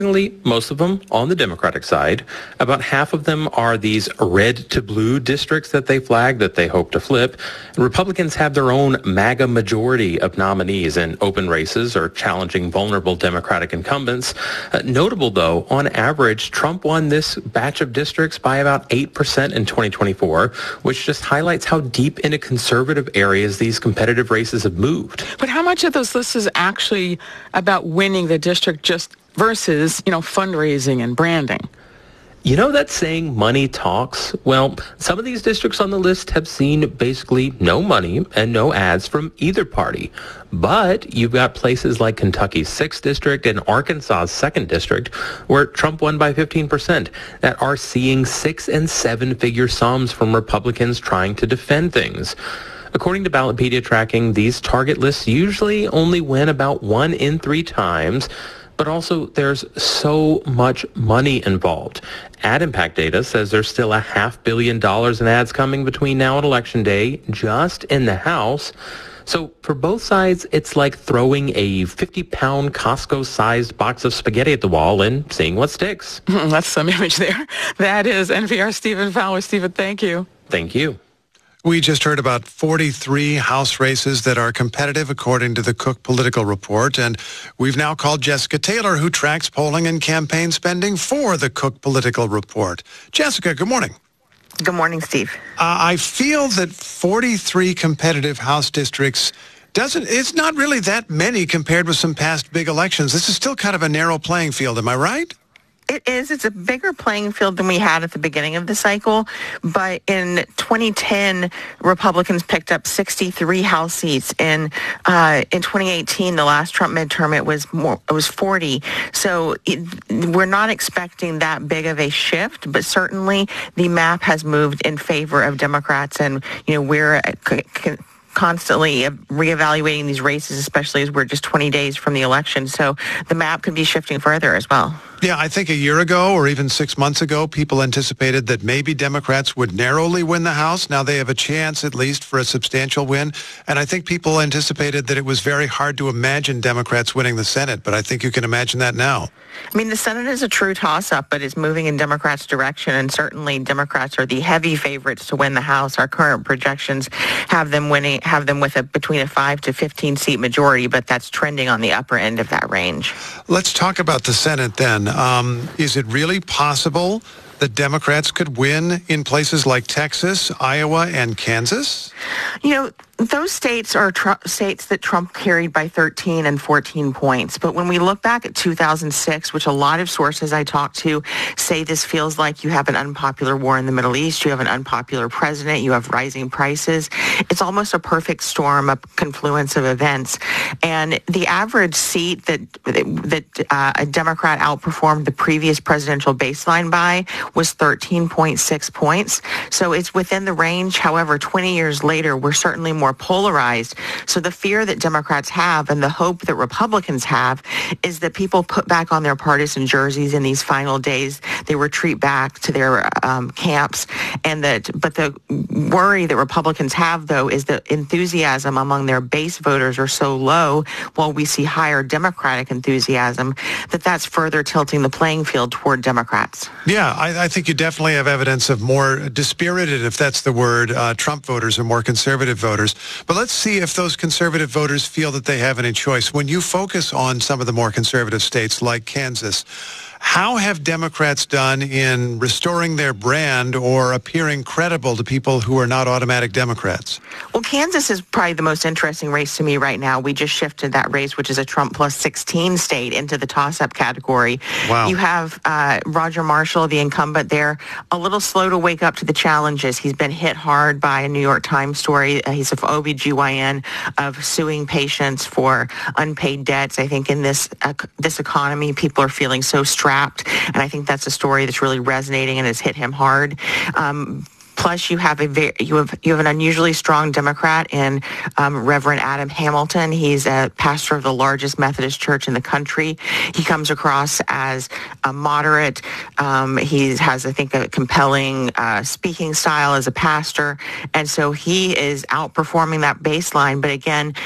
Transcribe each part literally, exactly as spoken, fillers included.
Most of them on the Democratic side. About half of them are these red to blue districts that they flag that they hope to flip. And Republicans have their own MAGA majority of nominees in open races or challenging vulnerable Democratic incumbents. Uh, notable, though, on average, Trump won this batch of districts by about eight percent in twenty twenty-four, which just highlights how deep into conservative areas these competitive races have moved. But how much of those lists is actually about winning the district just versus, you know, fundraising and branding? You know that saying, money talks? Well, some of these districts on the list have seen basically no money and no ads from either party. But you've got places like Kentucky's sixth District and Arkansas's second District, where Trump won by fifteen percent, that are seeing six and seven figure sums from Republicans trying to defend things. According to Ballotpedia tracking, these target lists usually only win about one in three times. But also, there's so much money involved. Ad impact data says there's still a half billion dollars in ads coming between now and Election Day, just in the House. So for both sides, it's like throwing a fifty-pound Costco-sized box of spaghetti at the wall and seeing what sticks. That's some image there. That is N P R's Stephen Fowler. Stephen, thank you. Thank you. We just heard about forty-three House races that are competitive according to the Cook Political Report. And we've now called Jessica Taylor, who tracks polling and campaign spending for the Cook Political Report. Jessica, good morning. Good morning, Steve. Uh, I feel that forty-three competitive House districts doesn't, it's not really that many compared with some past big elections. This is still kind of a narrow playing field. Am I right? It is. It's a bigger playing field than we had at the beginning of the cycle. But in twenty ten, Republicans picked up sixty-three House seats. In uh, in twenty eighteen, the last Trump midterm, it was more. It was forty. So it, we're not expecting that big of a shift. But certainly, the map has moved in favor of Democrats, and you know we're. C- c- constantly reevaluating these races, especially as we're just twenty days from the election. So the map could be shifting further as well. Yeah, I think a year ago or even six months ago, people anticipated that maybe Democrats would narrowly win the House. Now they have a chance at least for a substantial win. And I think people anticipated that it was very hard to imagine Democrats winning the Senate. But I think you can imagine that now. I mean, the Senate is a true toss-up, but it's moving in Democrats' direction. And certainly Democrats are the heavy favorites to win the House. Our current projections have them winning, have them with a between a five to fifteen seat majority, but that's trending on the upper end of that range. Let's talk about the Senate then. Um, is it really possible that Democrats could win in places like Texas, Iowa, and Kansas? You know, those states are tr- states that Trump carried by thirteen and fourteen points. But when we look back at two thousand six, which a lot of sources I talked to say this feels like you have an unpopular war in the Middle East, you have an unpopular president, you have rising prices. It's almost a perfect storm, a confluence of events. And the average seat that that uh, a Democrat outperformed the previous presidential baseline by was thirteen point six points. So it's within the range. However, twenty years later, we're certainly more polarized. So the fear that Democrats have and the hope that Republicans have is that people put back on their partisan jerseys in these final days. They retreat back to their um, camps. And that, but the worry that Republicans have, though, is that enthusiasm among their base voters are so low, while we see higher Democratic enthusiasm, that that's further tilting the playing field toward Democrats. Yeah, I, I think you definitely have evidence of more dispirited, if that's the word, uh, Trump voters or more conservative voters. But let's see if those conservative voters feel that they have any choice. When you focus on some of the more conservative states like Kansas, how have Democrats done in restoring their brand or appearing credible to people who are not automatic Democrats? Well, Kansas is probably the most interesting race to me right now. We just shifted that race, which is a Trump plus sixteen state, into the toss-up category. Wow. You have uh, Roger Marshall, the incumbent there, a little slow to wake up to the challenges. He's been hit hard by a New York Times story. Uh, he's an O B G Y N of suing patients for unpaid debts. I think in this uh, this economy, people are feeling so stressed. And I think that's a story that's really resonating and has hit him hard. Um, Plus, you have a very, you have you have an unusually strong Democrat in um, Reverend Adam Hamilton. He's a pastor of the largest Methodist church in the country. He comes across as a moderate. Um, he has, I think, a compelling uh, speaking style as a pastor, and so he is outperforming that baseline. But again,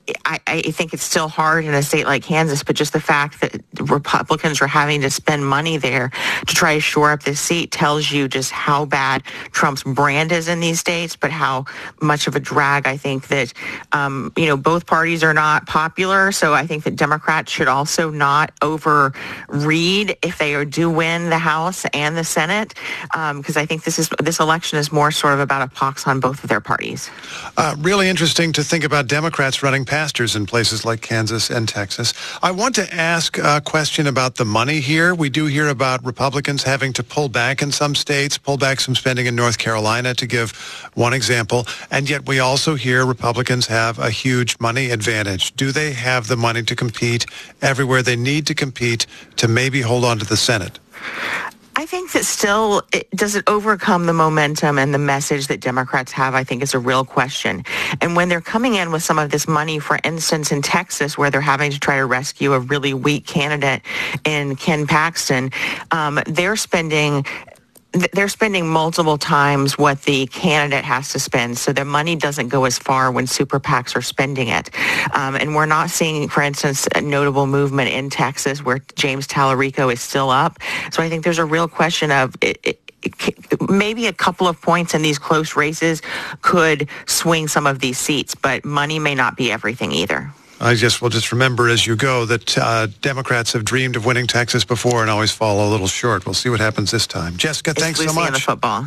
I, I think it's still hard in a state like Kansas, but just the fact that Republicans are having to spend money there to try to shore up this seat tells you just how bad Trump's brand is in these states, but how much of a drag I think that, um, you know, both parties are not popular. So I think that Democrats should also not overread if they do win the House and the Senate, because um, I think this is this election is more sort of about a pox on both of their parties. Uh, really interesting to think about Democrats running pastors in places like Kansas and Texas. I want to ask a question about the money here. We do hear about Republicans having to pull back in some states, pull back some spending in North Carolina, to give one example. And yet we also hear Republicans have a huge money advantage. Do they have the money to compete everywhere they need to compete to maybe hold on to the Senate? I think that still, it, does it overcome the momentum and the message that Democrats have, I think is a real question. And when they're coming in with some of this money, for instance, in Texas, where they're having to try to rescue a really weak candidate in Ken Paxton, um, they're spending... they're spending multiple times what the candidate has to spend, so their money doesn't go as far when super PACs are spending it. Um, and we're not seeing, for instance, a notable movement in Texas where James Tallarico is still up. So I think there's a real question of it, it, it, maybe a couple of points in these close races could swing some of these seats, but money may not be everything either. I just will just remember as you go that uh, Democrats have dreamed of winning Texas before and always fall a little short. We'll see what happens this time. Jessica, it's thanks Lucy so much. In the football.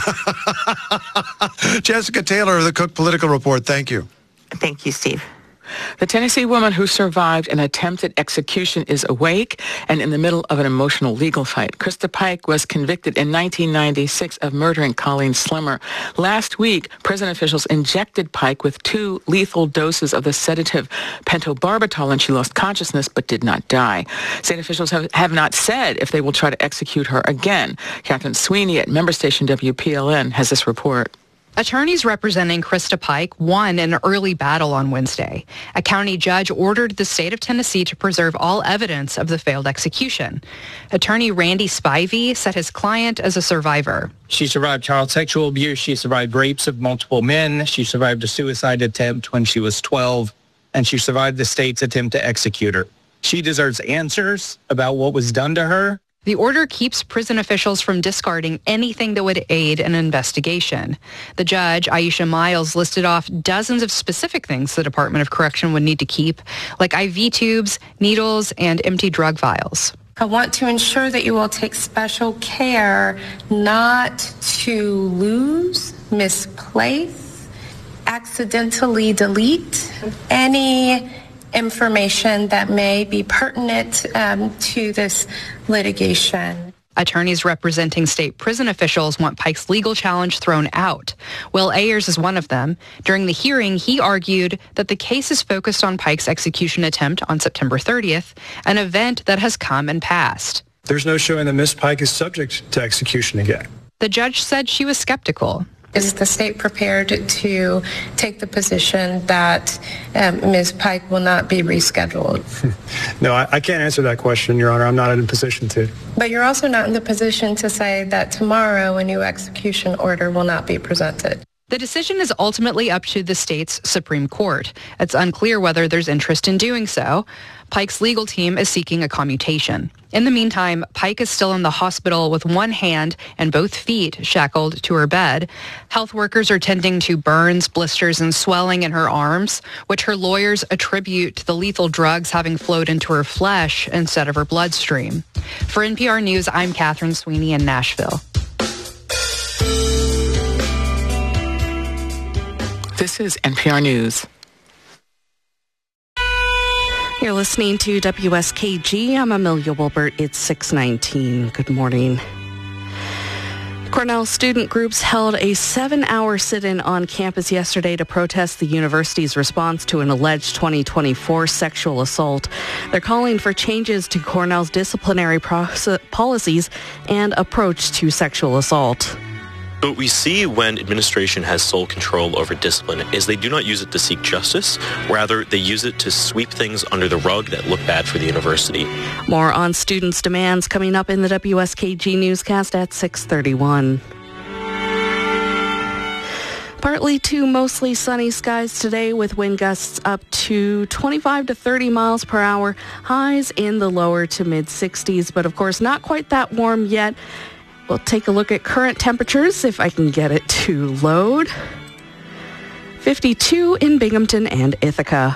Jessica Taylor of the Cook Political Report. Thank you. Thank you, Steve. The Tennessee woman who survived an attempted execution is awake and in the middle of an emotional legal fight. Krista Pike was convicted in nineteen ninety-six of murdering Colleen Slimmer. Last week, prison officials injected Pike with two lethal doses of the sedative pentobarbital, and she lost consciousness but did not die. State officials have, have not said if they will try to execute her again. Catherine Sweeney at member station W P L N has this report. Attorneys representing Krista Pike won an early battle on Wednesday. A county judge ordered the state of Tennessee to preserve all evidence of the failed execution. Attorney Randy Spivey said his client is a survivor. She survived child sexual abuse. She survived rapes of multiple men. She survived a suicide attempt when she was twelve, and she survived the state's attempt to execute her. She deserves answers about what was done to her. The order keeps prison officials from discarding anything that would aid an investigation. The judge, Aisha Miles, listed off dozens of specific things the Department of Correction would need to keep, like I V tubes, needles, and empty drug vials. I want to ensure that you will take special care not to lose, misplace, accidentally delete any information that may be pertinent um, to this litigation. Attorneys representing state prison officials want Pike's legal challenge thrown out. Will Ayers is one of them. During the hearing, he argued that the case is focused on Pike's execution attempt on September thirtieth, an event that has come and passed. There's no showing that Miss Pike is subject to execution again. The judge said she was skeptical. Is the state prepared to take the position that um, Miz Pike will not be rescheduled? No, I, I can't answer that question, Your Honor. I'm not in a position to. But you're also not in the position to say that tomorrow a new execution order will not be presented. The decision is ultimately up to the state's Supreme Court. It's unclear whether there's interest in doing so. Pike's legal team is seeking a commutation. In the meantime, Pike is still in the hospital with one hand and both feet shackled to her bed. Health workers are tending to burns, blisters, and swelling in her arms, which her lawyers attribute to the lethal drugs having flowed into her flesh instead of her bloodstream. For N P R News, I'm Catherine Sweeney in Nashville. This is N P R News. You're listening to W S K G. I'm Amelia Wilbert. It's six nineteen. Good morning. Cornell student groups held a seven-hour sit-in on campus yesterday to protest the university's response to an alleged twenty twenty-four sexual assault. They're calling for changes to Cornell's disciplinary process, policies and approach to sexual assault. What we see when administration has sole control over discipline is they do not use it to seek justice. Rather, they use it to sweep things under the rug that look bad for the university. More on students' demands coming up in the W S K G newscast at six thirty-one. Partly to mostly sunny skies today with wind gusts up to twenty-five to thirty miles per hour, highs in the lower to mid sixties, but of course not quite that warm yet. We'll take a look at current temperatures if I can get it to load. fifty-two in Binghamton and Ithaca.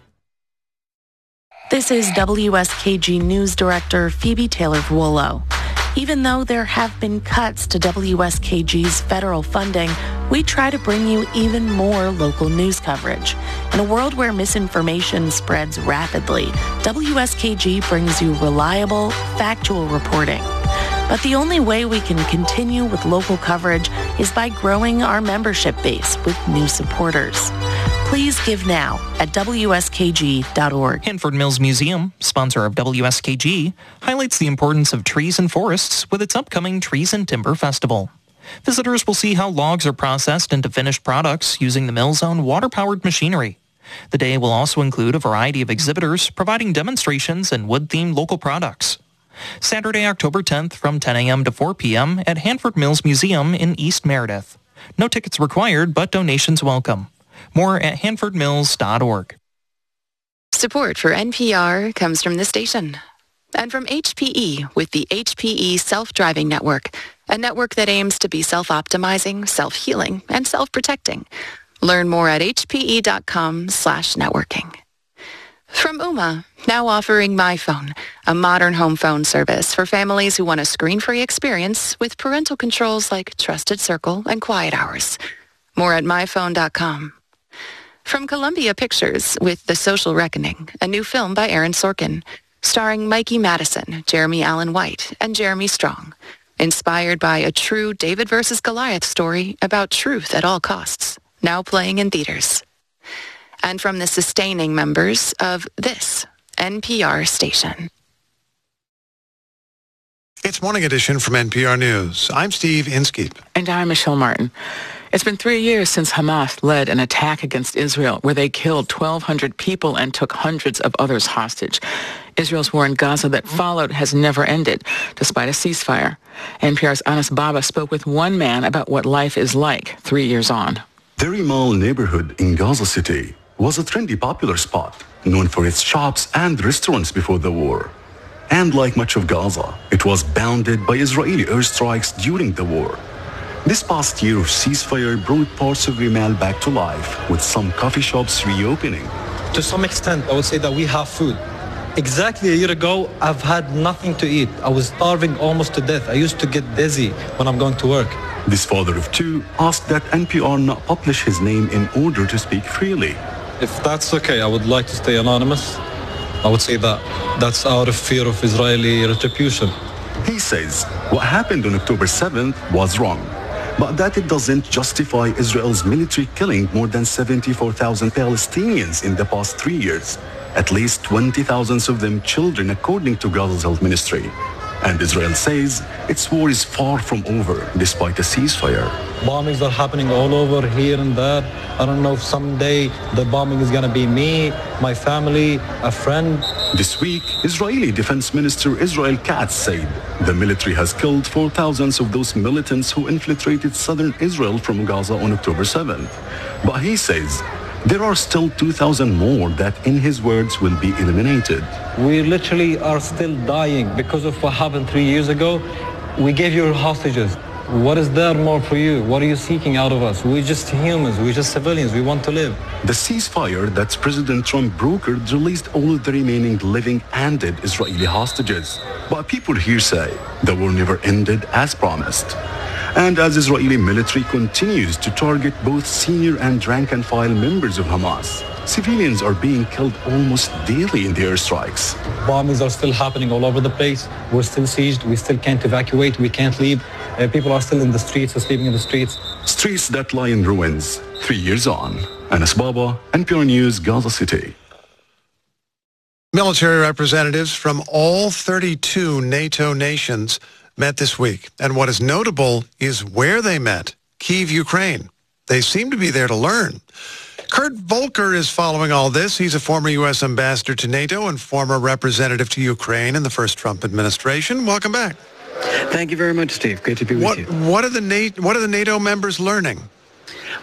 This is W S K G News Director Phoebe Taylor-Vuolo. Even though there have been cuts to W S K G's federal funding, we try to bring you even more local news coverage. In a world where misinformation spreads rapidly, W S K G brings you reliable, factual reporting. But the only way we can continue with local coverage is by growing our membership base with new supporters. Please give now at W S K G dot org. Hanford Mills Museum, sponsor of W S K G, highlights the importance of trees and forests with its upcoming Trees and Timber Festival. Visitors will see how logs are processed into finished products using the mill's own water-powered machinery. The day will also include a variety of exhibitors providing demonstrations and wood-themed local products. Saturday, October tenth from ten a.m. to four p.m. at Hanford Mills Museum in East Meredith. No tickets required, but donations welcome. More at hanford mills dot org. Support for N P R comes from this station and from H P E with the H P E Self-Driving Network, a network that aims to be self-optimizing, self-healing, and self-protecting. Learn more at h p e dot com slash networking. From Ooma, now offering MyPhone, a modern home phone service for families who want a screen-free experience with parental controls like Trusted Circle and Quiet Hours. More at my phone dot com. From Columbia Pictures with The Social Reckoning, a new film by Aaron Sorkin, starring Mikey Madison, Jeremy Allen White, and Jeremy Strong. Inspired by a true David versus Goliath story about truth at all costs, now playing in theaters. And from the sustaining members of this N P R station. It's Morning Edition from N P R News. I'm Steve Inskeep. And I'm Michelle Martin. It's been three years since Hamas led an attack against Israel where they killed twelve hundred people and took hundreds of others hostage. Israel's war in Gaza that followed has never ended, despite a ceasefire. N P R's Anas Baba spoke with one man about what life is like three years on. The Rimal neighborhood in Gaza City was a trendy popular spot, known for its shops and restaurants before the war. And like much of Gaza, it was bounded by Israeli airstrikes during the war. This past year of ceasefire brought parts of Rimal back to life, with some coffee shops reopening. To some extent, I would say that we have food. Exactly a year ago, I've had nothing to eat. I was starving almost to death. I used to get dizzy when I'm going to work. This father of two asked that N P R not publish his name in order to speak freely. If that's okay, I would like to stay anonymous. I would say that that's out of fear of Israeli retribution. He says what happened on October seventh was wrong, but that it doesn't justify Israel's military killing more than seventy-four thousand Palestinians in the past three years, at least twenty thousand of them children, according to Gaza's health ministry. And Israel says its war is far from over, despite a ceasefire. Bombings are happening all over here and there. I don't know if someday the bombing is going to be me, my family, a friend. This week, Israeli Defense Minister Israel Katz said the military has killed four thousand of those militants who infiltrated southern Israel from Gaza on October seventh. But he says there are still two thousand more that, in his words, will be eliminated. We literally are still dying because of what happened three years ago. We gave you hostages. What is there more for you? What are you seeking out of us? We're just humans. We're just civilians. We want to live. The ceasefire that President Trump brokered released all of the remaining living and dead Israeli hostages. But people here say the war never ended as promised. And as Israeli military continues to target both senior and rank-and-file members of Hamas, civilians are being killed almost daily in the airstrikes. Bombings are still happening all over the place. We're still sieged. We still can't evacuate. We can't leave. Uh, people are still in the streets, sleeping in the streets. Streets that lie in ruins, three years on. Anas Baba, N P R News, Gaza City. Military representatives from all thirty-two NATO nations met this week. And what is notable is where they met, Kyiv, Ukraine. They seem to be there to learn. Kurt Volker is following all this. He's a former U S ambassador to NATO and former representative to Ukraine in the first Trump administration. Welcome back. Thank you very much, Steve. Great to be with what, you. What are the NATO, what are the NATO members learning?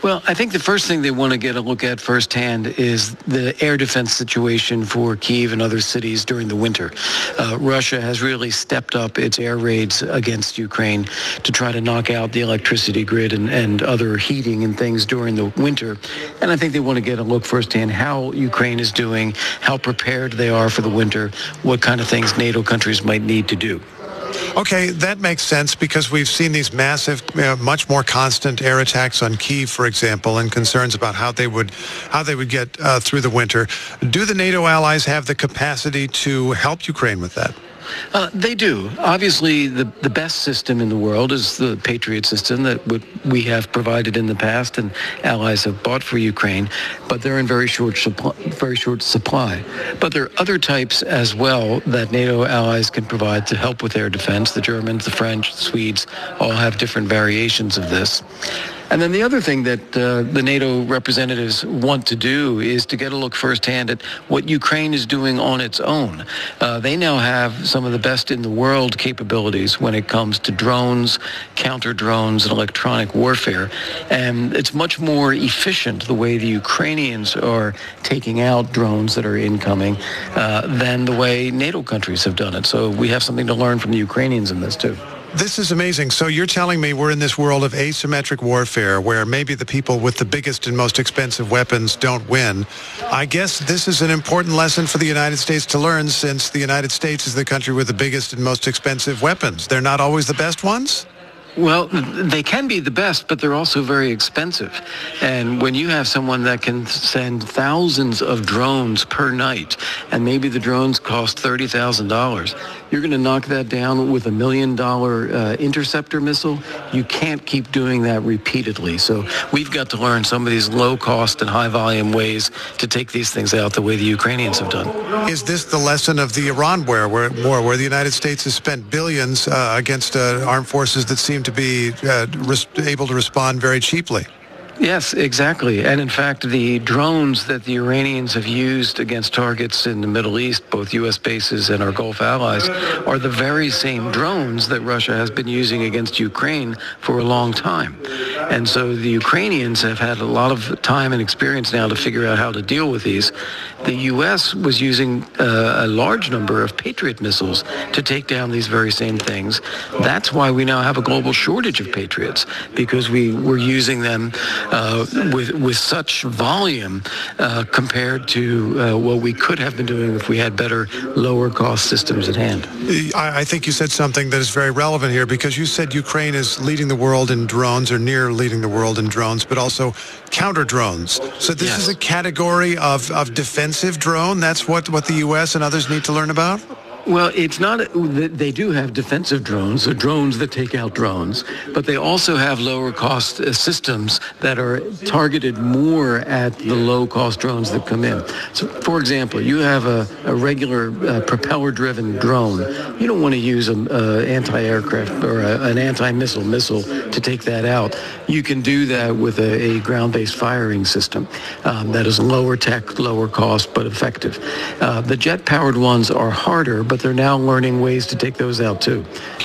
Well, I think the first thing they want to get a look at firsthand is the air defense situation for Kyiv and other cities during the winter. Uh, Russia has really stepped up its air raids against Ukraine to try to knock out the electricity grid and, and other heating and things during the winter. And I think they want to get a look firsthand how Ukraine is doing, how prepared they are for the winter, what kind of things NATO countries might need to do. Okay, that makes sense because we've seen these massive, uh, much more constant air attacks on Kyiv, for example, and concerns about how they would how they would get uh, through the winter. Do the NATO allies have the capacity to help Ukraine with that? Uh, they do. Obviously, the, the best system in the world is the Patriot system that we have provided in the past and allies have bought for Ukraine, but they're in very short supply, very short supply. But there are other types as well that NATO allies can provide to help with air defense. The Germans, the French, the Swedes all have different variations of this. And then the other thing that uh, the NATO representatives want to do is to get a look firsthand at what Ukraine is doing on its own. Uh, they now have some of the best in the world capabilities when it comes to drones, counter drones, and electronic warfare. And it's much more efficient the way the Ukrainians are taking out drones that are incoming uh, than the way NATO countries have done it. So we have something to learn from the Ukrainians in this too. This is amazing. So you're telling me we're in this world of asymmetric warfare where maybe the people with the biggest and most expensive weapons don't win. I guess this is an important lesson for the United States to learn since the United States is the country with the biggest and most expensive weapons. They're not always the best ones? Well, they can be the best, but they're also very expensive. And when you have someone that can send thousands of drones per night, and maybe the drones cost thirty thousand dollars, you're going to knock that down with a million dollar uh, interceptor missile. You can't keep doing that repeatedly. So we've got to learn some of these low cost and high volume ways to take these things out the way the Ukrainians have done. Is this the lesson of the Iran war, where, war, where the United States has spent billions uh, against uh, armed forces that seem to be uh, res- able to respond very cheaply? Yes, exactly. And in fact, the drones that the Iranians have used against targets in the Middle East, both U S bases and our Gulf allies, are the very same drones that Russia has been using against Ukraine for a long time. And so the Ukrainians have had a lot of time and experience now to figure out how to deal with these. The U S was using uh, a large number of Patriot missiles to take down these very same things. That's why we now have a global shortage of Patriots, because we were using them Uh, with with such volume uh, compared to uh, what we could have been doing if we had better, lower-cost systems at hand. I, I think you said something that is very relevant here, because you said Ukraine is leading the world in drones, or near leading the world in drones, but also counter-drones. So this Yes. is a category of, of defensive drone? That's what, what the U S and others need to learn about? Well, it's not, they do have defensive drones, or drones that take out drones, but they also have lower cost uh, systems that are targeted more at the low cost drones that come in. So, for example, you have a, a regular uh, propeller driven drone. You don't want to use an uh, anti-aircraft or a, an anti-missile missile to take that out. You can do that with a, a ground-based firing system um, that is lower tech, lower cost, but effective. Uh, the jet-powered ones are harder, but they're now learning ways to take those out too.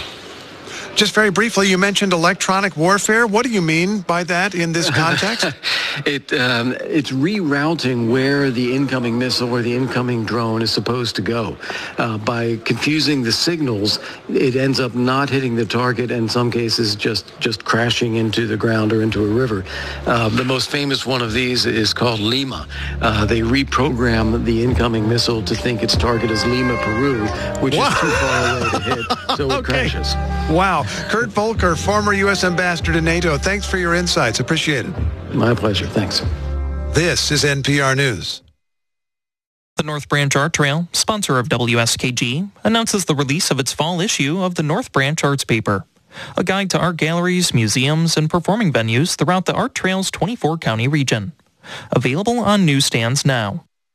Just very briefly, you mentioned electronic warfare. What do you mean by that in this context? it um, It's rerouting where the incoming missile or the incoming drone is supposed to go. Uh, by confusing the signals, it ends up not hitting the target, and in some cases just, just crashing into the ground or into a river. Uh, the most famous one of these is called Lima. Uh, they reprogram the incoming missile to think its target is Lima, Peru, which wow. is too far away to hit, so it okay. crashes. Wow. Kurt Volker, former U S ambassador to NATO. Thanks for your insights. Appreciate it. My pleasure. Thanks. This is N P R News. The North Branch Art Trail, sponsor of W S K G, announces the release of its fall issue of the North Branch Arts Paper, a guide to art galleries, museums, and performing venues throughout the Art Trail's twenty-four county region. Available on newsstands now.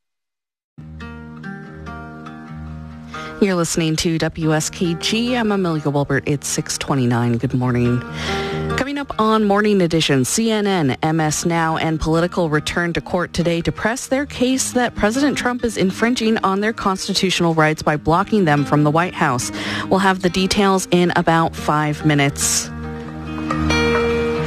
You're listening to W S K G. I'm Amelia Wilbert. It's six twenty-nine. Good morning. Coming up on Morning Edition, C N N, M S Now, and Political return to court today to press their case that President Trump is infringing on their constitutional rights by blocking them from the White House. We'll have the details in about five minutes.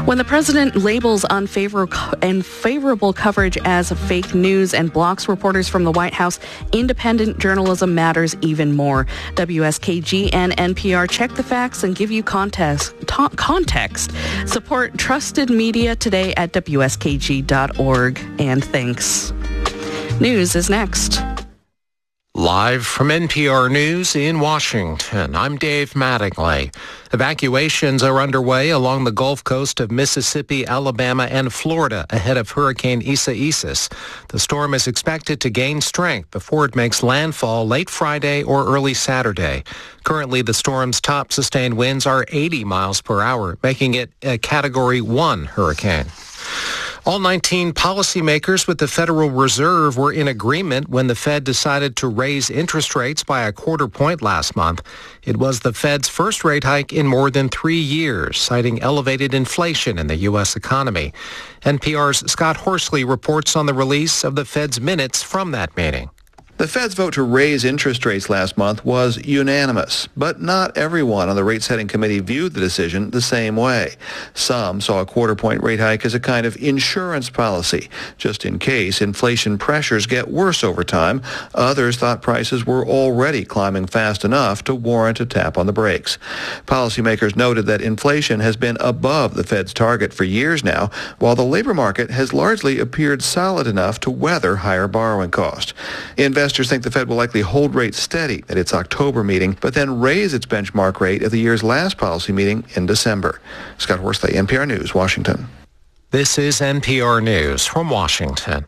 When the president labels unfavorable, unfavorable coverage as fake news and blocks reporters from the White House, independent journalism matters even more. W S K G and N P R check the facts and give you context. Ta- context. Support trusted media today at W S K G dot org. And thanks. News is next. Live from N P R News in Washington, I'm Dave Mattingly. Evacuations are underway along the Gulf Coast of Mississippi, Alabama, and Florida ahead of Hurricane Isaias. The storm is expected to gain strength before it makes landfall late Friday or early Saturday. Currently, the storm's top sustained winds are eighty miles per hour, making it a Category one hurricane. All nineteen policymakers with the Federal Reserve were in agreement when the Fed decided to raise interest rates by a quarter point last month. It was the Fed's first rate hike in more than three years, citing elevated inflation in the U S economy. N P R's Scott Horsley reports on the release of the Fed's minutes from that meeting. The Fed's vote to raise interest rates last month was unanimous, but not everyone on the rate-setting committee viewed the decision the same way. Some saw a quarter-point rate hike as a kind of insurance policy, just in case inflation pressures get worse over time. Others thought prices were already climbing fast enough to warrant a tap on the brakes. Policymakers noted that inflation has been above the Fed's target for years now, while the labor market has largely appeared solid enough to weather higher borrowing costs. Investors Investors think the Fed will likely hold rates steady at its October meeting, but then raise its benchmark rate at the year's last policy meeting in December. Scott Horsley, N P R News, Washington. This is N P R News from Washington.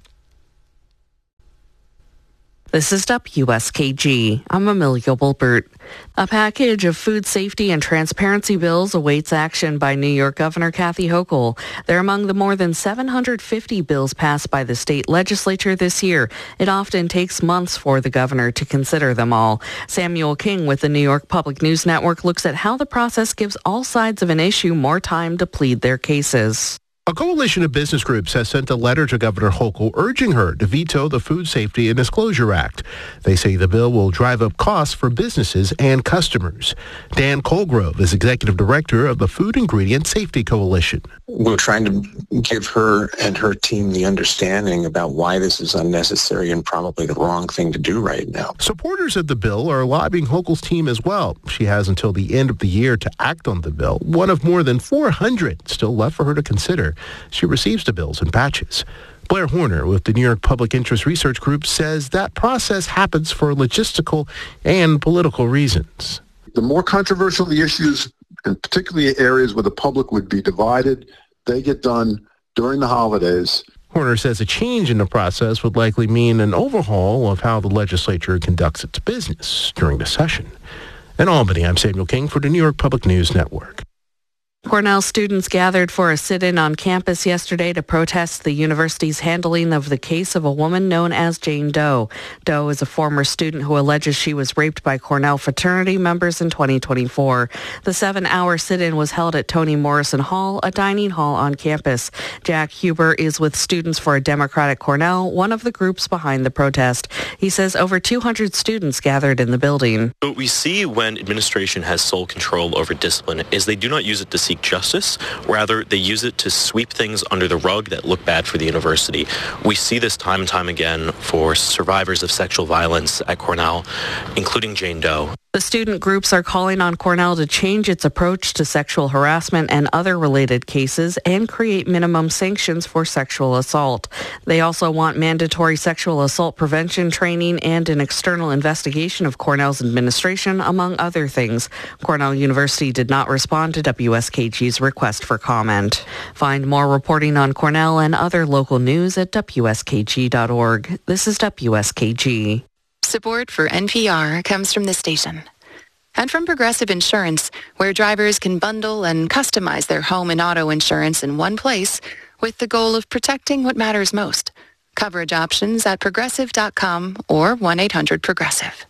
This is W S K G. I'm Amelia Wilbert. A package of food safety and transparency bills awaits action by New York Governor Kathy Hochul. They're among the more than seven hundred fifty bills passed by the state legislature this year. It often takes months for the governor to consider them all. Samuel King with the New York Public News Network looks at how the process gives all sides of an issue more time to plead their cases. A coalition of business groups has sent a letter to Governor Hochul urging her to veto the Food Safety and Disclosure Act. They say the bill will drive up costs for businesses and customers. Dan Colgrove is executive director of the Food Ingredient Safety Coalition. We're trying to give her and her team the understanding about why this is unnecessary and probably the wrong thing to do right now. Supporters of the bill are lobbying Hochul's team as well. She has until the end of the year to act on the bill, one of more than four hundred still left for her to consider. She receives the bills in batches. Blair Horner with the New York Public Interest Research Group says that process happens for logistical and political reasons. The more controversial the issues, and particularly areas where the public would be divided, they get done during the holidays. Horner says a change in the process would likely mean an overhaul of how the legislature conducts its business during the session. In Albany, I'm Samuel King for the New York Public News Network. Cornell students gathered for a sit-in on campus yesterday to protest the university's handling of the case of a woman known as Jane Doe. Doe is a former student who alleges she was raped by Cornell fraternity members in twenty twenty-four. The seven-hour sit-in was held at Toni Morrison Hall, a dining hall on campus. Jack Huber is with Students for a Democratic Cornell, one of the groups behind the protest. He says over two hundred students gathered in the building. What we see when administration has sole control over discipline is they do not use it to seek justice. Rather, they use it to sweep things under the rug that look bad for the university. We see this time and time again for survivors of sexual violence at Cornell, including Jane Doe. The student groups are calling on Cornell to change its approach to sexual harassment and other related cases and create minimum sanctions for sexual assault. They also want mandatory sexual assault prevention training and an external investigation of Cornell's administration, among other things. Cornell University did not respond to W S K G's request for comment. Find more reporting on Cornell and other local news at W S K G dot org. This is W S K G. Support for N P R comes from this station. And from Progressive Insurance, where drivers can bundle and customize their home and auto insurance in one place with the goal of protecting what matters most. Coverage options at progressive dot com or one eight hundred progressive.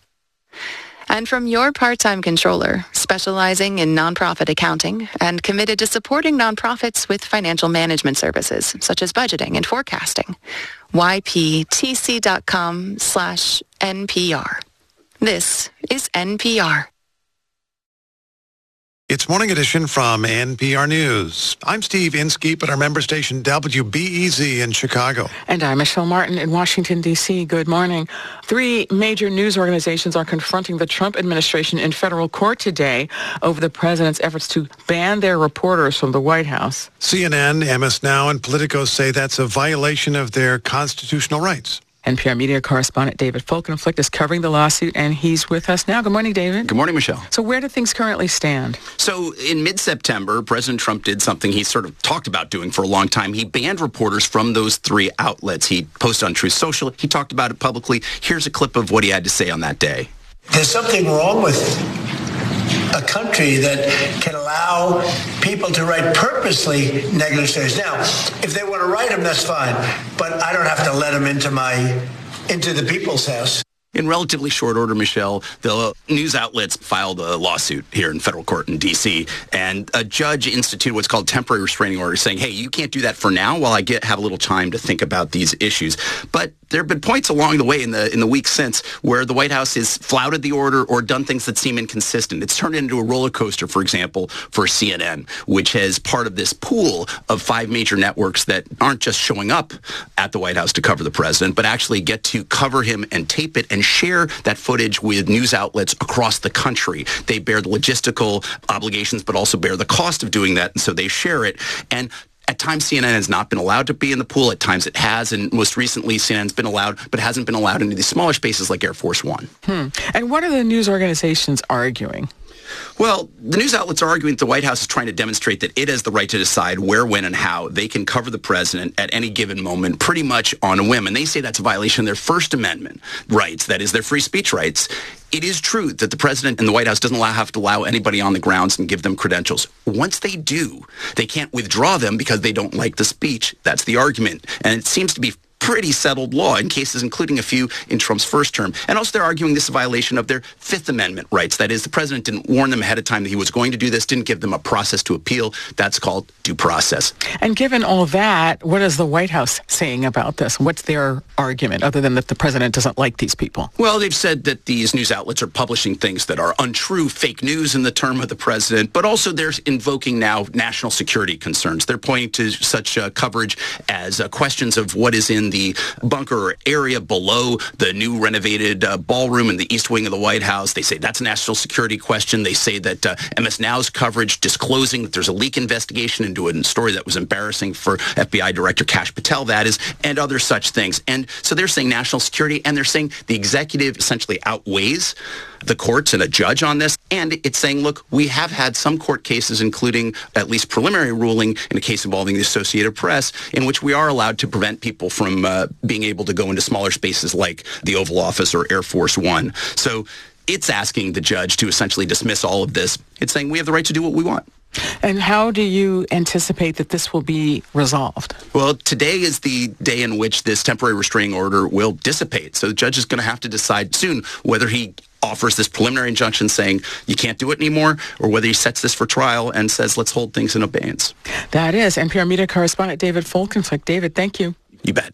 And from your part-time controller, specializing in nonprofit accounting and committed to supporting nonprofits with financial management services, such as budgeting and forecasting. Y P T C dot com slash N P R. This is N P R. It's Morning Edition from N P R News. I'm Steve Inskeep at our member station W B E Z in Chicago. And I'm Michelle Martin in Washington, D C. Good morning. Three major news organizations are confronting the Trump administration in federal court today over the president's efforts to ban their reporters from the White House. C N N, M S Now, and Politico say that's a violation of their constitutional rights. N P R media correspondent David Folkenflik is covering the lawsuit, and he's with us now. Good morning, David. Good morning, Michelle. So where do things currently stand? So in mid-September, President Trump did something he sort of talked about doing for a long time. He banned reporters from those three outlets. He posted on Truth Social. He talked about it publicly. Here's a clip of what he had to say on that day. There's something wrong with a country that can allow people to write purposely negative stories. Now, if they want to write them, that's fine, but I don't have to let them into my, into the people's house. In relatively short order, Michelle, the news outlets filed a lawsuit here in federal court in D C, and a judge instituted what's called temporary restraining order, saying, hey, you can't do that for now while I get have a little time to think about these issues. But there have been points along the way in the in the weeks since where the White House has flouted the order or done things that seem inconsistent. It's turned into a roller coaster, for example, for C N N, which has part of this pool of five major networks that aren't just showing up at the White House to cover the president, but actually get to cover him and tape it and share that footage with news outlets across the country. They bear the logistical obligations, but also bear the cost of doing that, and so they share it. And at times, C N N has not been allowed to be in the pool. At times, it has. And most recently, C N N's been allowed, but hasn't been allowed into these smaller spaces like Air Force One. Hmm. And what are the news organizations arguing? Well, the news outlets are arguing that the White House is trying to demonstrate that it has the right to decide where, when, and how they can cover the president at any given moment, pretty much on a whim. And they say that's a violation of their First Amendment rights, that is, their free speech rights. It is true that the president and the White House doesn't allow, have to allow anybody on the grounds and give them credentials. Once they do, they can't withdraw them because they don't like the speech. That's the argument. And it seems to be pretty settled law in cases including a few in Trump's first term. And also they're arguing this is a violation of their Fifth Amendment rights. That is, the president didn't warn them ahead of time that he was going to do this, didn't give them a process to appeal. That's called due process. And given all that, what is the White House saying about this? What's their argument, other than that the president doesn't like these people? Well, they've said that these news outlets are publishing things that are untrue, fake news in the term of the president, but also they're invoking now national security concerns. They're pointing to such uh, coverage as uh, questions of what is in the bunker area below the new renovated uh, ballroom in the East Wing of the White House. They say that's a national security question. They say that uh, M S Now's coverage disclosing that there's a leak investigation into a story that was embarrassing for F B I Director Kash Patel, that is, and other such things. And so they're saying national security, and they're saying the executive essentially outweighs the courts and a judge on this. And it's saying, look, we have had some court cases, including at least preliminary ruling in a case involving the Associated Press, in which we are allowed to prevent people from uh, being able to go into smaller spaces like the Oval Office or Air Force One. So it's asking the judge to essentially dismiss all of this. It's saying we have the right to do what we want. And how do you anticipate that this will be resolved? Well, today is the day in which this temporary restraining order will dissipate. So the judge is going to have to decide soon whether he offers this preliminary injunction saying you can't do it anymore, or whether he sets this for trial and says let's hold things in abeyance. That is N P R media correspondent David Folkenflik. David, thank you. You bet.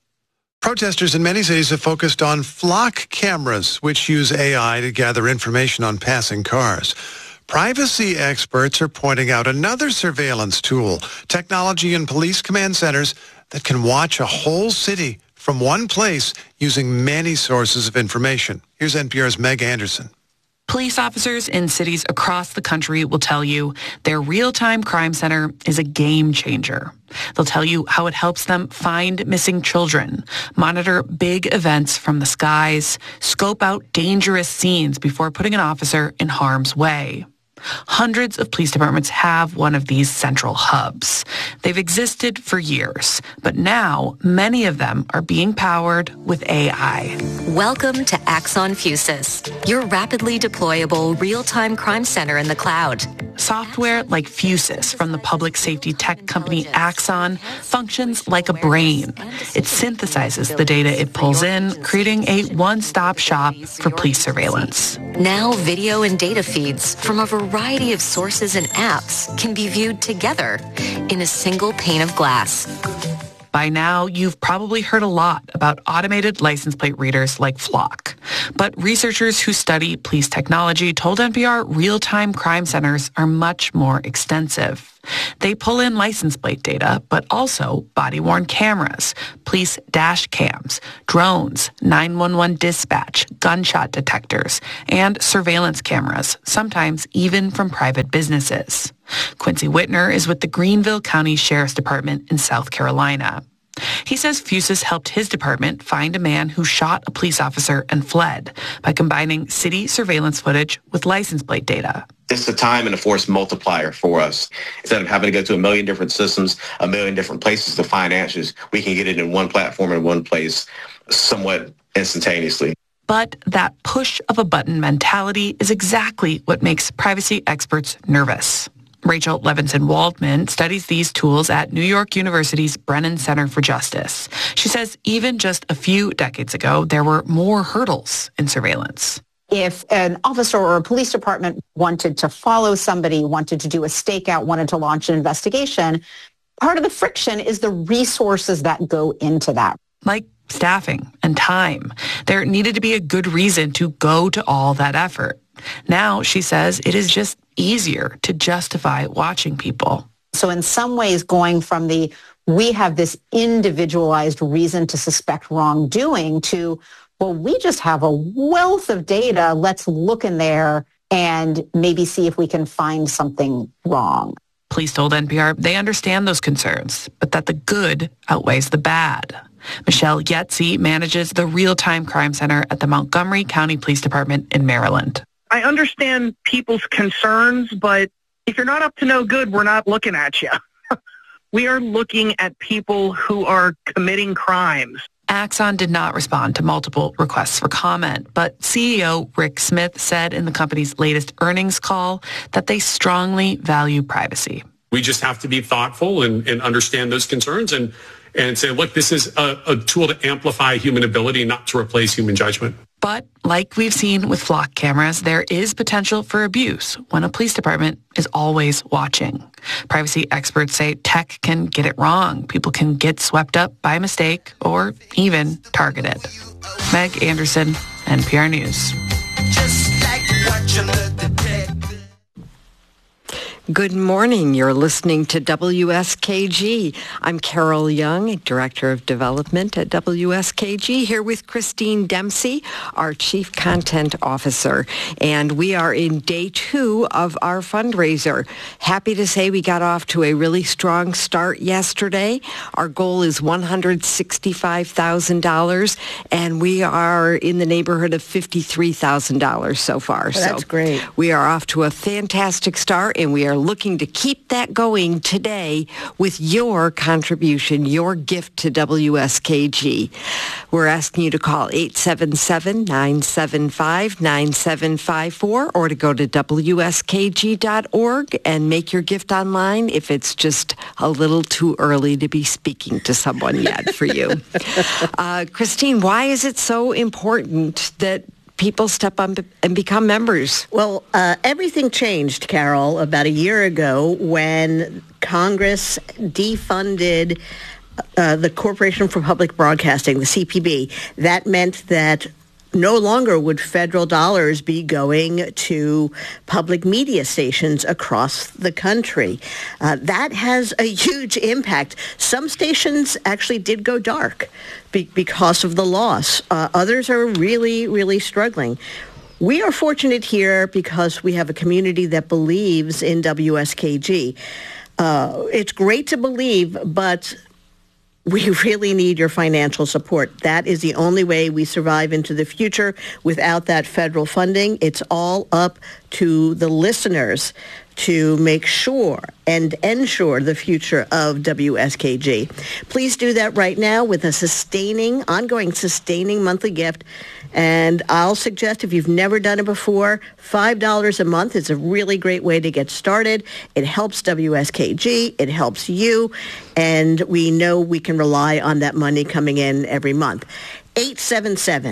Protesters in many cities have focused on flock cameras, which use A I to gather information on passing cars. Privacy experts are pointing out another surveillance tool, technology in police command centers that can watch a whole city from one place using many sources of information. Here's N P R's Meg Anderson. Police officers in cities across the country will tell you their real-time crime center is a game changer. They'll tell you how it helps them find missing children, monitor big events from the skies, scope out dangerous scenes before putting an officer in harm's way. Hundreds of police departments have one of these central hubs. They've existed for years, but now many of them are being powered with A I. Welcome to Axon Fusus, your rapidly deployable real-time crime center in the cloud. Software like Fusus from the public safety tech company Axon functions like a brain. It synthesizes the data it pulls in, creating a one-stop shop for police surveillance. Now video and data feeds from a variety of sources and apps can be viewed together in a single pane of glass. By now, you've probably heard a lot about automated license plate readers like Flock. But researchers who study police technology told N P R real-time crime centers are much more extensive. They pull in license plate data, but also body-worn cameras, police dash cams, drones, nine one one dispatch, gunshot detectors, and surveillance cameras, sometimes even from private businesses. Quincy Whitner is with the Greenville County Sheriff's Department in South Carolina. He says Fusus helped his department find a man who shot a police officer and fled by combining city surveillance footage with license plate data. It's a time and a force multiplier for us. Instead of having to go to a million different systems, a million different places to find answers, we can get it in one platform in one place somewhat instantaneously. But that push of a button mentality is exactly what makes privacy experts nervous. Rachel Levinson-Waldman studies these tools at New York University's Brennan Center for Justice. She says even just a few decades ago, there were more hurdles in surveillance. If an officer or a police department wanted to follow somebody, wanted to do a stakeout, wanted to launch an investigation, part of the friction is the resources that go into that. Like staffing and time. There needed to be a good reason to go to all that effort. Now, she says, it is just easier to justify watching people. So in some ways, going from the we have this individualized reason to suspect wrongdoing to, well, we just have a wealth of data. Let's look in there and maybe see if we can find something wrong. Police told N P R they understand those concerns, but that the good outweighs the bad. Michelle Yetzi manages the Real-Time Crime Center at the Montgomery County Police Department in Maryland. I understand people's concerns, but if you're not up to no good, we're not looking at you. We are looking at people who are committing crimes. Axon did not respond to multiple requests for comment, but C E O Rick Smith said in the company's latest earnings call that they strongly value privacy. We just have to be thoughtful and, and understand those concerns and, and say, look, this is a, a tool to amplify human ability, not to replace human judgment. But like we've seen with Flock cameras, there is potential for abuse when a police department is always watching. Privacy experts say tech can get it wrong. People can get swept up by mistake or even targeted. Meg Anderson, N P R News. Just like watching the detective. Good morning. You're listening to W S K G. I'm Carol Young, Director of Development at W S K G, here with Christine Dempsey, our Chief Content Officer. And we are in day two of our fundraiser. Happy to say we got off to a really strong start yesterday. Our goal is one hundred sixty-five thousand dollars, and we are in the neighborhood of fifty-three thousand dollars so far. Well, that's so great. We are off to a fantastic start, and we are looking to keep that going today with your contribution, your gift to W S K G. We're asking you to call eight seven seven, nine seven five, nine seven five four or to go to W S K G dot org and make your gift online if it's just a little too early to be speaking to someone yet for you. Uh, Christine, why is it so important that people step up and become members? Well, uh, everything changed, Carol, about a year ago when Congress defunded uh, the Corporation for Public Broadcasting, the C P B. That meant that no longer would federal dollars be going to public media stations across the country. Uh, that has a huge impact. Some stations actually did go dark be- because of the loss. Uh, others are really, really struggling. We are fortunate here because we have a community that believes in W S K G. Uh, it's great to believe, but we really need your financial support. That is the only way we survive into the future. Without that federal funding, it's all up to the listeners to make sure and ensure the future of W S K G. Please do that right now with a sustaining, ongoing sustaining monthly gift. And I'll suggest, if you've never done it before, five dollars a month is a really great way to get started. It helps W S K G. It helps you. And we know we can rely on that money coming in every month. eight seven seven,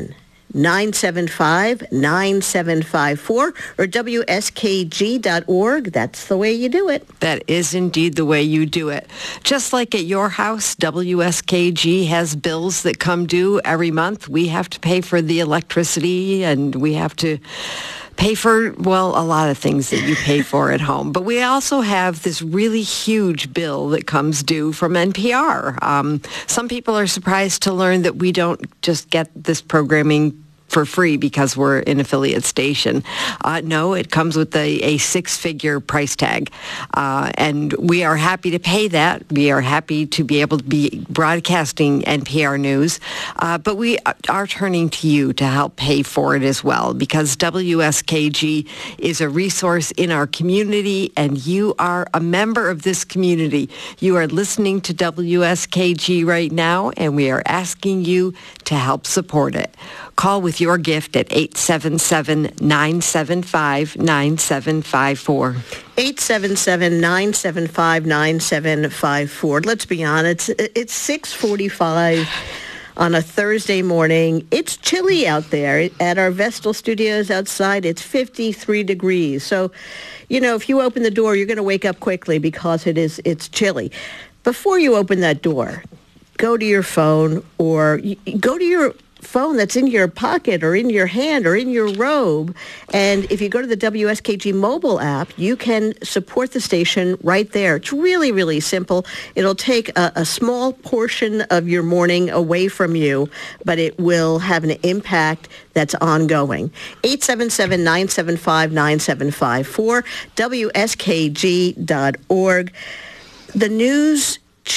nine seven five, nine seven five four or W S K G dot org. That's the way you do it. That is indeed the way you do it. Just like at your house, W S K G has bills that come due every month. We have to pay for the electricity, and we have to pay for, well, a lot of things that you pay for at home. But we also have this really huge bill that comes due from N P R. Um, some people are surprised to learn that we don't just get this programming for free because we're an affiliate station. Uh, no, it comes with a, a six-figure price tag. Uh, and we are happy to pay that. We are happy to be able to be broadcasting N P R News. Uh, but we are turning to you to help pay for it as well, because W S K G is a resource in our community, and you are a member of this community. You are listening to W S K G right now, and we are asking you to help support it. Call with your gift at eight seven seven, nine seven five, nine seven five four. eight seven seven, nine seven five, nine seven five four. Let's be honest, it's six forty-five on a Thursday morning. It's chilly out there. At our Vestal Studios outside, it's fifty-three degrees. So, you know, if you open the door, you're going to wake up quickly because it is it's chilly. Before you open that door, go to your phone or go to your phone that's in your pocket or in your hand or in your robe. And if you go to the W S K G mobile app, you can support the station right there. It's really, really simple. It'll take a, a small portion of your morning away from you, but it will have an impact that's ongoing. eight seven seven, nine seven five, nine seven five four, W S K G dot org. The news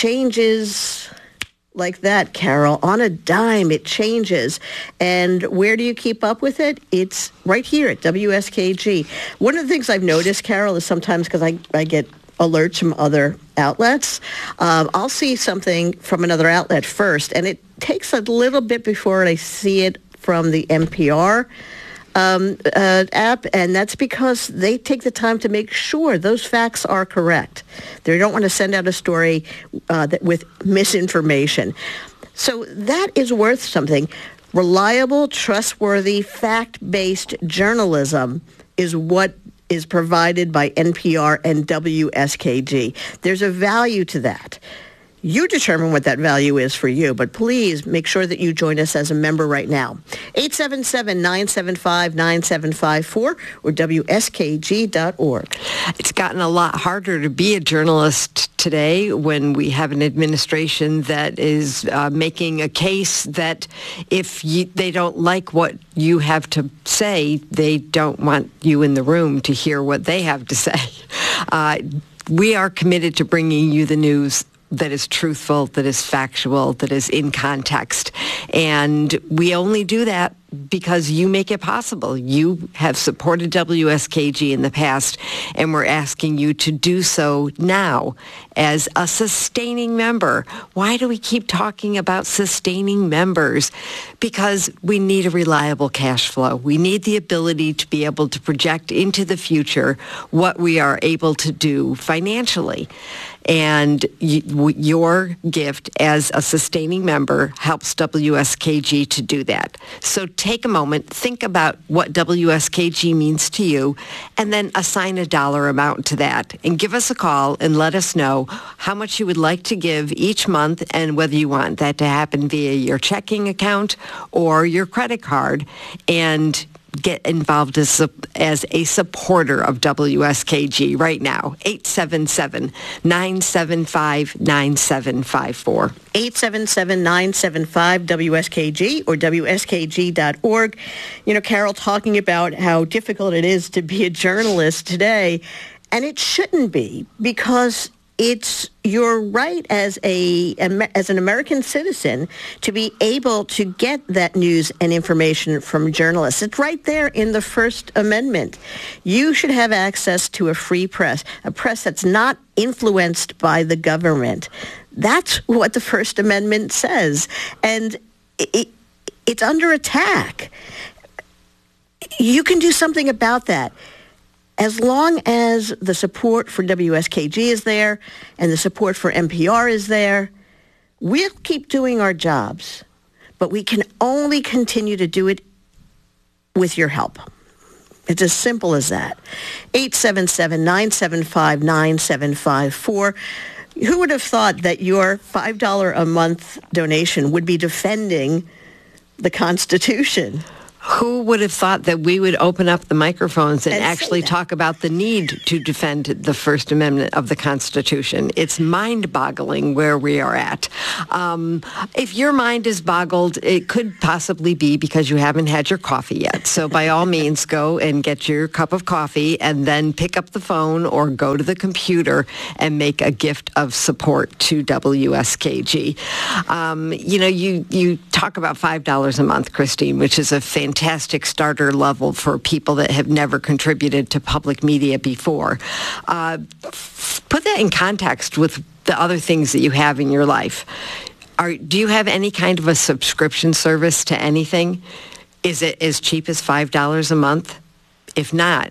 changes like that, Carol. On a dime, it changes. And where do you keep up with it? It's right here at W S K G. One of the things I've noticed, Carol, is sometimes because I, I get alerts from other outlets, um, I'll see something from another outlet first, and it takes a little bit before I see it from the N P R Um, uh, app, and that's because they take the time to make sure those facts are correct. They don't want to send out a story uh, that with misinformation. So that is worth something. Reliable, trustworthy, fact-based journalism is what is provided by N P R and W S K G. There's a value to that. You determine what that value is for you, but please make sure that you join us as a member right now. eight seven seven, nine seven five, nine seven five four or W S K G dot org. It's gotten a lot harder to be a journalist today when we have an administration that is uh, making a case that if you, they don't like what you have to say, they don't want you in the room to hear what they have to say. Uh, we are committed to bringing you the news that is truthful, that is factual, that is in context. And we only do that because you make it possible. You have supported W S K G in the past, and we're asking you to do so now as a sustaining member. Why do we keep talking about sustaining members? Because we need a reliable cash flow. We need the ability to be able to project into the future what we are able to do financially. And your gift as a sustaining member helps W S K G to do that. So take a moment, think about what W S K G means to you, and then assign a dollar amount to that. And give us a call and let us know how much you would like to give each month and whether you want that to happen via your checking account or your credit card. And get involved as a, as a supporter of W S K G right now. eight seven seven, nine seven five, nine seven five four. eight seven seven, nine seven five, W S K G or W S K G dot org. You know, Carol, talking about how difficult it is to be a journalist today, and it shouldn't be, because it's your right as a as an American citizen to be able to get that news and information from journalists. It's right there in the First Amendment. You should have access to a free press, a press that's not influenced by the government. That's what the First Amendment says. And it, it's under attack. You can do something about that. As long as the support for W S K G is there and the support for N P R is there, we'll keep doing our jobs. But we can only continue to do it with your help. It's as simple as that. eight seven seven, nine seven five, nine seven five four. Who would have thought that your five dollars a month donation would be defending the Constitution? Who would have thought that we would open up the microphones and, And say actually that. talk about the need to defend the First Amendment of the Constitution? It's mind-boggling where we are at. Um, if your mind is boggled, it could possibly be because you haven't had your coffee yet. So by all means, go and get your cup of coffee and then pick up the phone or go to the computer and make a gift of support to W S K G. Um, you know, you, you talk about five dollars a month, Christine, which is a fantastic fantastic starter level for people that have never contributed to public media before. Uh, put that in context with the other things that you have in your life. Are, do you have any kind of a subscription service to anything? Is it as cheap as five dollars a month? If not,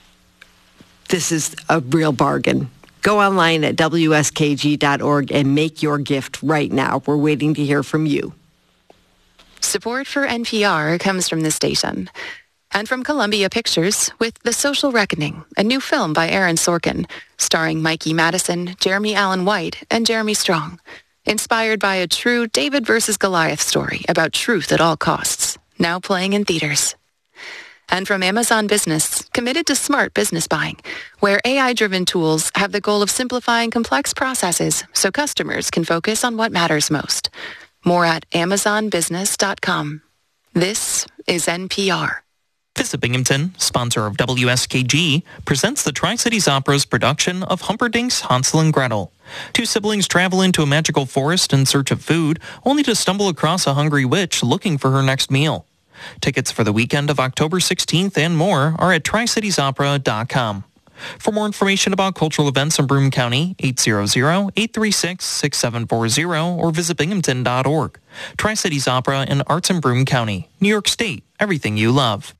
this is a real bargain. Go online at W S K G dot org and make your gift right now. We're waiting to hear from you. Support for N P R comes from this station and from Columbia Pictures with The Social Reckoning, a new film by Aaron Sorkin, starring Mikey Madison, Jeremy Allen White, and Jeremy Strong, inspired by a true David versus Goliath story about truth at all costs, now playing in theaters. And from Amazon Business, committed to smart business buying, where A I-driven tools have the goal of simplifying complex processes so customers can focus on what matters most. More at amazon business dot com. This is N P R. Visit Binghamton, sponsor of W S K G, presents the Tri-Cities Opera's production of Humperdinck's Hansel and Gretel. Two siblings travel into a magical forest in search of food, only to stumble across a hungry witch looking for her next meal. Tickets for the weekend of October sixteenth and more are at tri cities opera dot com. For more information about cultural events in Broome County, eight hundred, eight three six, six seven four zero or visit binghamton dot org. Tri-Cities Opera and Arts in Broome County, New York State, everything you love.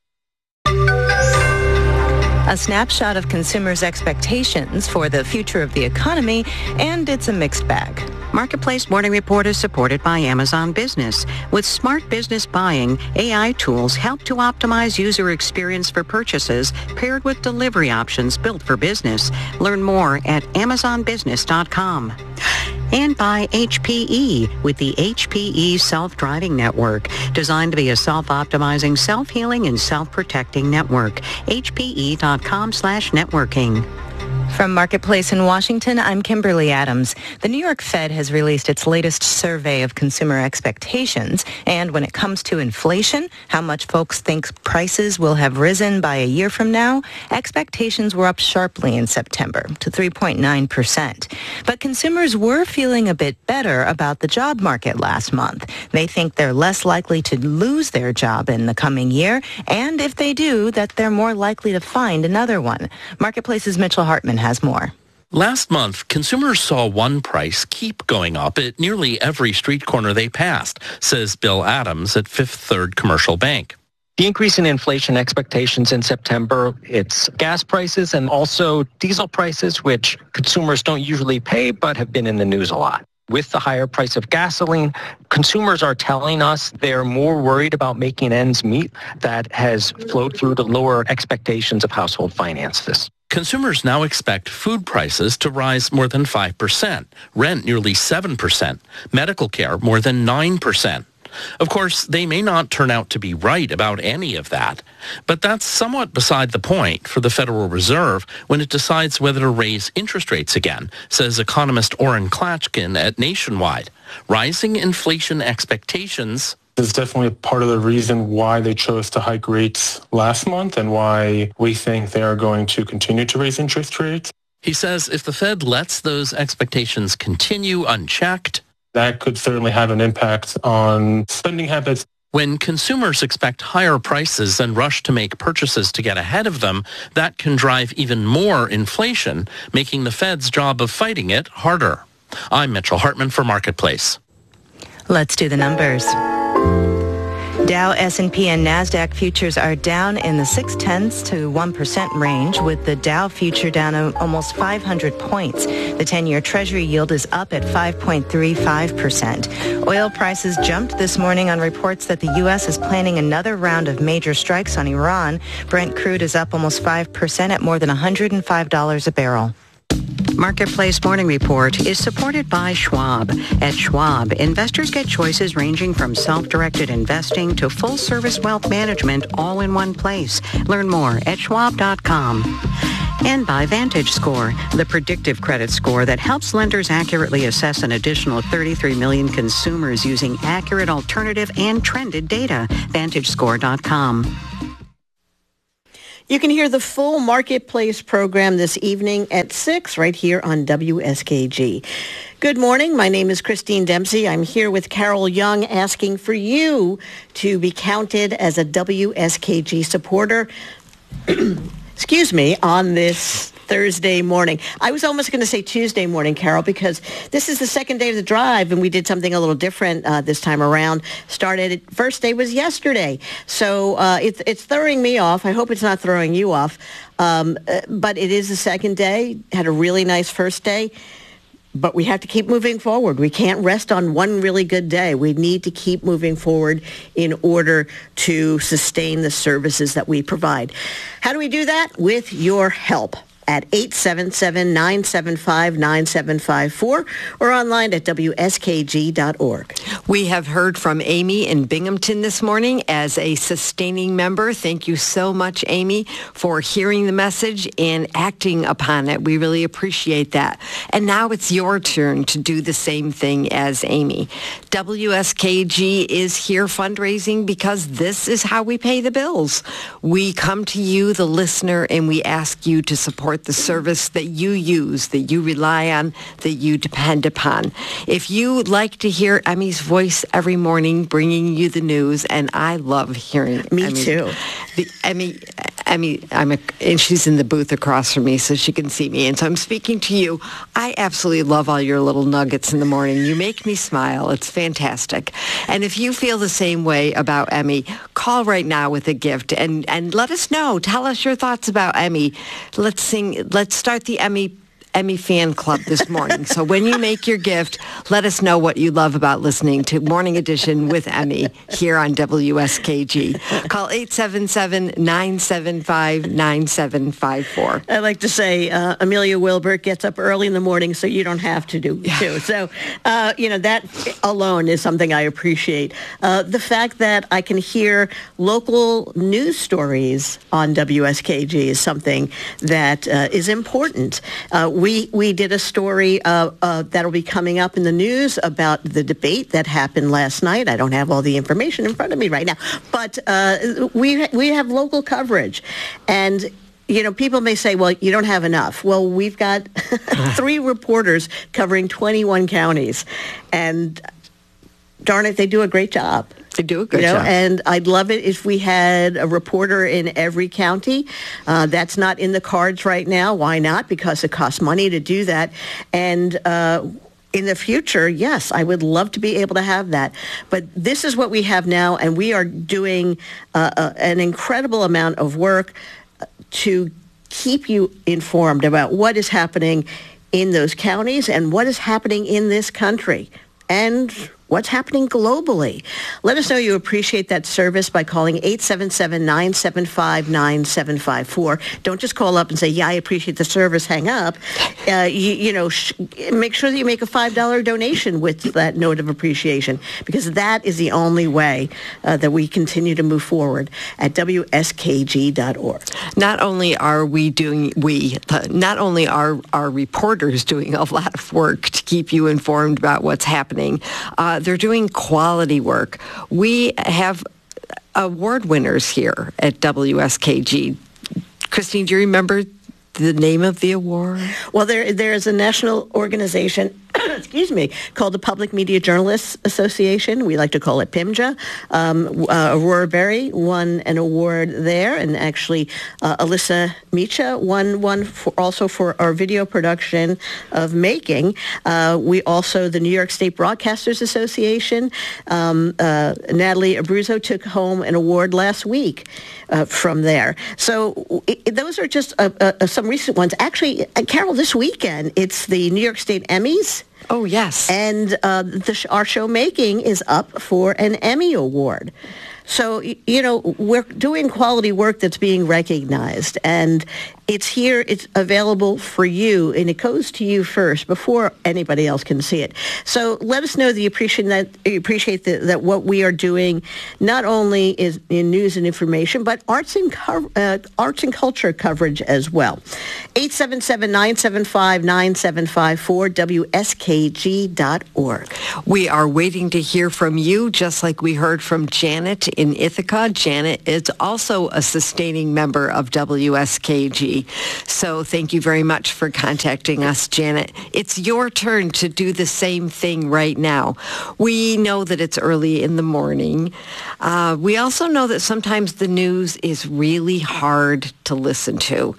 A snapshot of consumers' expectations for the future of the economy, and it's a mixed bag. Marketplace Morning Report is supported by Amazon Business. With smart business buying, A I tools help to optimize user experience for purchases paired with delivery options built for business. Learn more at amazon business dot com. And by H P E with the H P E Self-Driving Network, designed to be a self-optimizing, self-healing, and self-protecting network. H P E dot com slash networking. From Marketplace in Washington, I'm Kimberly Adams. The New York Fed has released its latest survey of consumer expectations. And when it comes to inflation, how much folks think prices will have risen by a year from now, expectations were up sharply in September to three point nine percent. But consumers were feeling a bit better about the job market last month. They think they're less likely to lose their job in the coming year, and if they do, that they're more likely to find another one. Marketplace's Mitchell Hartman has more. Last month, consumers saw one price keep going up at nearly every street corner they passed, says Bill Adams at Fifth Third Commercial Bank. The increase in inflation expectations in September, it's gas prices and also diesel prices, which consumers don't usually pay but have been in the news a lot. With the higher price of gasoline, consumers are telling us they're more worried about making ends meet. That has flowed through to lower expectations of household finances. Consumers now expect food prices to rise more than five percent, rent nearly seven percent, medical care more than nine percent. Of course, they may not turn out to be right about any of that, but that's somewhat beside the point for the Federal Reserve when it decides whether to raise interest rates again, says economist Orrin Klatchkin at Nationwide. Rising inflation expectations is definitely part of the reason why they chose to hike rates last month and why we think they are going to continue to raise interest rates. He says if the Fed lets those expectations continue unchecked, that could certainly have an impact on spending habits. When consumers expect higher prices and rush to make purchases to get ahead of them, that can drive even more inflation, making the Fed's job of fighting it harder. I'm Mitchell Hartman for Marketplace. Let's do the numbers. Dow, S and P, and NASDAQ futures are down in the six tenths to one percent range, with the Dow future down almost five hundred points. The ten-year Treasury yield is up at five point three five percent. Oil prices jumped this morning on reports that the U S is planning another round of major strikes on Iran. Brent crude is up almost five percent at more than one hundred five dollars a barrel. Marketplace Morning Report is supported by Schwab. At Schwab, investors get choices ranging from self-directed investing to full-service wealth management all in one place. Learn more at schwab dot com. And by VantageScore, the predictive credit score that helps lenders accurately assess an additional thirty-three million consumers using accurate alternative and trended data. vantage score dot com. You can hear the full Marketplace program this evening at six right here on W S K G. Good morning. My name is Christine Dempsey. I'm here with Carol Young asking for you to be counted as a W S K G supporter, excuse me, on this Thursday morning. I was almost going to say Tuesday morning, Carol, because this is the second day of the drive, and we did something a little different uh, this time around. Started, first day was yesterday. So uh, it's, it's throwing me off. I hope it's not throwing you off. Um, uh, but it is the second day. Had a really nice first day. But we have to keep moving forward. We can't rest on one really good day. We need to keep moving forward in order to sustain the services that we provide. How do we do that? With your help at eight seven seven, nine seven five, nine seven five four or online at W S K G dot org. We have heard from Amy in Binghamton this morning as a sustaining member. Thank you so much, Amy, for hearing the message and acting upon it. We really appreciate that. And now it's your turn to do the same thing as Amy. W S K G is here fundraising because this is how we pay the bills. We come to you, the listener, and we ask you to support the service that you use, that you rely on, that you depend upon. If you like to hear Emmy's voice every morning bringing you the news, and I love hearing Me Emmy, too. The, Emmy, Emmy, I'm a, and she's in the booth across from me so she can see me. And so I'm speaking to you. I absolutely love all your little nuggets in the morning. You make me smile. It's fantastic. And if you feel the same way about Emmy, call right now with a gift and, and let us know. Tell us your thoughts about Emmy. Let's sing. Let's start the Emmy Emmy fan club this morning. So when you make your gift, let us know what you love about listening to Morning Edition with Emmy here on W S K G. Call eight seven seven, nine seven five, nine seven five four. I like to say uh, Amelia Wilbert gets up early in the morning so you don't have to do Yeah. too. So, uh, you know, that alone is something I appreciate. Uh, the fact that I can hear local news stories on W S K G is something that uh, is important. Uh, We we did a story uh, uh, that'll be coming up in the news about the debate that happened last night. I don't have all the information in front of me right now, but uh, we we have local coverage, and you know, people may say, well, you don't have enough. Well, we've got three reporters covering twenty-one counties, and darn it, they do a great job. They do a good you know, job. And I'd love it if we had a reporter in every county. Uh, that's not in the cards right now. Why not? Because it costs money to do that. And uh, in the future, yes, I would love to be able to have that. But this is what we have now, and we are doing uh, uh, an incredible amount of work to keep you informed about what is happening in those counties and what is happening in this country. And what's happening globally. Let us know you appreciate that service by calling eight seven seven, nine seven five, nine seven five four. Don't just call up and say, yeah, I appreciate the service, hang up. Uh, you, you know, sh- make sure that you make a five dollars donation with that note of appreciation, because that is the only way uh, that we continue to move forward at W S K G dot org. Not only are we doing, we, uh, not only are our reporters doing a lot of work to keep you informed about what's happening, uh, they're doing quality work. We have award winners here at W S K G. Christine, do you remember the name of the award? Well, there there is a national organization excuse me, called the Public Media Journalists Association. We like to call it P M J A. Um, uh, Aurora Berry won an award there, and actually uh, Alyssa Micha won one for, also for our video production of Making. Uh, we also, the New York State Broadcasters Association, um, uh, Natalie Abruzzo took home an award last week uh, from there. So it, those are just uh, uh, some recent ones. Actually, uh, Carol, this weekend, it's the New York State Emmys. Oh, yes. And uh, the, our show Making is up for an Emmy Award. So, you know, we're doing quality work that's being recognized, and it's here, it's available for you, and it goes to you first before anybody else can see it. So let us know that you appreciate that, you appreciate the, that what we are doing not only is in news and information, but arts and, co- uh, arts and culture coverage as well. eight seven seven, nine seven five, nine seven five four, W S K G dot org. We are waiting to hear from you, just like we heard from Janet in Ithaca. Janet is also a sustaining member of W S K G. So thank you very much for contacting us, Janet. It's your turn to do the same thing right now. We know that it's early in the morning. Uh, we also know that sometimes the news is really hard to listen to.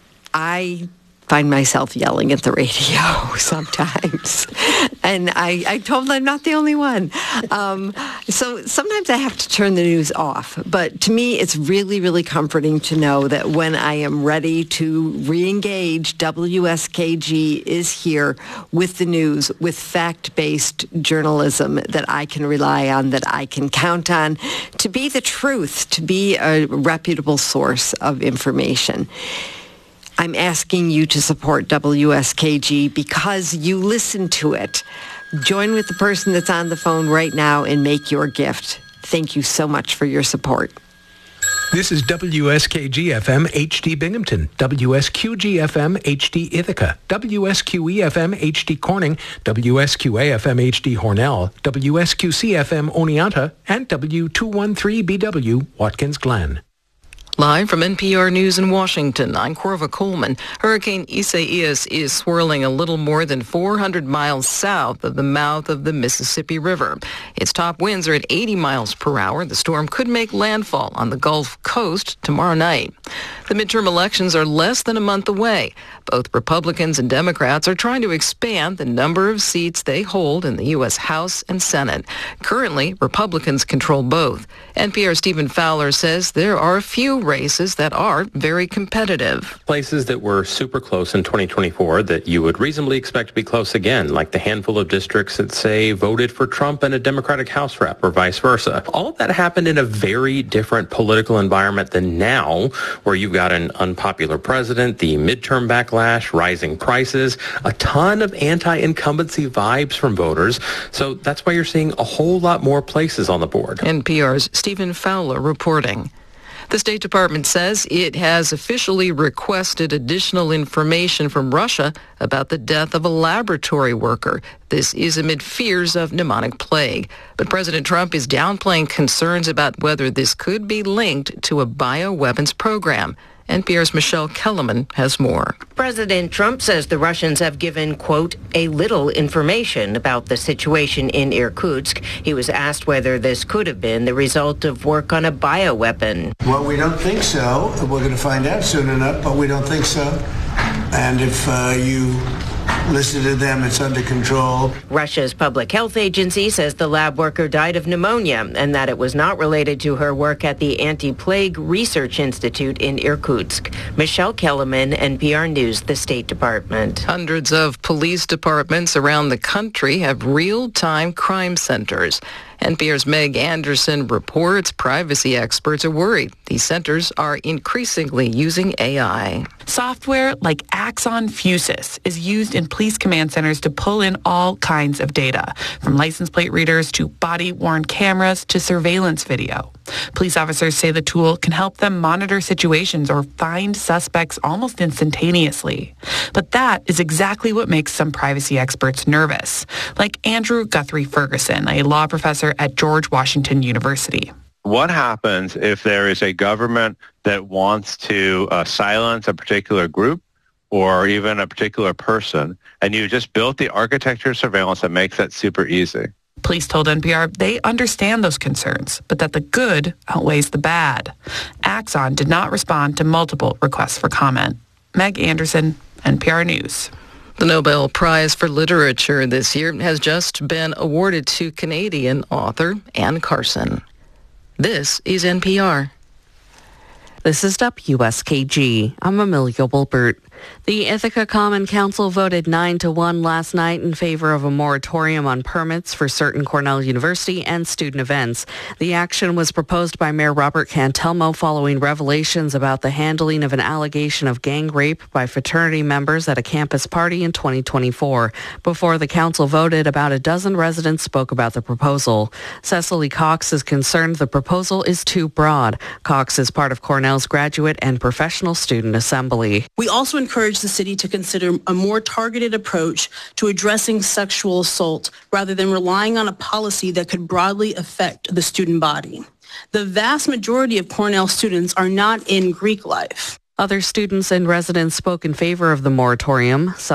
I find myself yelling at the radio sometimes. And I, I told them I'm not the only one. Um, so sometimes I have to turn the news off. But to me, it's really, really comforting to know that when I am ready to re-engage, W S K G is here with the news, with fact-based journalism that I can rely on, that I can count on, to be the truth, to be a reputable source of information. I'm asking you to support W S K G because you listen to it. Join with the person that's on the phone right now and make your gift. Thank you so much for your support. This is W S K G F M H D Binghamton, W S Q G F M H D Ithaca, W S Q E F M H D Corning, W S Q A F M H D Hornell, W S Q C F M Oneonta, and W two one three B W Watkins Glen. Live from N P R News in Washington, I'm Corva Coleman. Hurricane Isaias is swirling a little more than four hundred miles south of the mouth of the Mississippi River. Its top winds are at eighty miles per hour. The storm could make landfall on the Gulf Coast tomorrow night. The midterm elections are less than a month away. Both Republicans and Democrats are trying to expand the number of seats they hold in the U S House and Senate. Currently, Republicans control both. N P R's Stephen Fowler says there are a few races that are very competitive. Places that were super close in twenty twenty-four that you would reasonably expect to be close again, like the handful of districts that, say, voted for Trump and a Democratic House rep or vice versa. All of that happened in a very different political environment than now, where you've got an unpopular president, the midterm backlash, rising prices, a ton of anti-incumbency vibes from voters. So that's why you're seeing a whole lot more places on the board. N P R's Stephen Fowler reporting. The State Department says it has officially requested additional information from Russia about the death of a laboratory worker. This is amid fears of pneumonic plague. But President Trump is downplaying concerns about whether this could be linked to a bioweapons program. N P R's Michelle Kellerman has more. President Trump says the Russians have given, quote, a little information about the situation in Irkutsk. He was asked whether this could have been the result of work on a bioweapon. Well, we don't think so. We're going to find out soon enough, but we don't think so. And if uh, you listen to them, it's under control. Russia's public health agency says the lab worker died of pneumonia and that it was not related to her work at the Anti-Plague Research Institute in Irkutsk. Michelle Kellerman, N P R News, the State Department. Hundreds of police departments around the country have real-time crime centers. N P R's Meg Anderson reports privacy experts are worried these centers are increasingly using A I. Software like Axon Fusus is used in police command centers to pull in all kinds of data, from license plate readers to body-worn cameras to surveillance video. Police officers say the tool can help them monitor situations or find suspects almost instantaneously. But that is exactly what makes some privacy experts nervous, like Andrew Guthrie Ferguson, a law professor at George Washington University. What happens if there is a government that wants to uh, silence a particular group or even a particular person, and you just built the architecture of surveillance that makes that super easy. Police told N P R they understand those concerns, but that the good outweighs the bad. Axon did not respond to multiple requests for comment. Meg Anderson, N P R News. The Nobel Prize for Literature this year has just been awarded to Canadian author Anne Carson. This is N P R. This is W S K G. I'm Amelia Wilbert. The Ithaca Common Council voted nine to one last night in favor of a moratorium on permits for certain Cornell University and student events. The action was proposed by Mayor Robert Cantelmo following revelations about the handling of an allegation of gang rape by fraternity members at a campus party in twenty twenty-four. Before the council voted, about a dozen residents spoke about the proposal. Cecily Cox is concerned the proposal is too broad. Cox is part of Cornell's Graduate and Professional Student Assembly. We also encourage the city to consider a more targeted approach to addressing sexual assault rather than relying on a policy that could broadly affect the student body. The vast majority of Cornell students are not in Greek life. Other students and residents spoke in favor of the moratorium. Some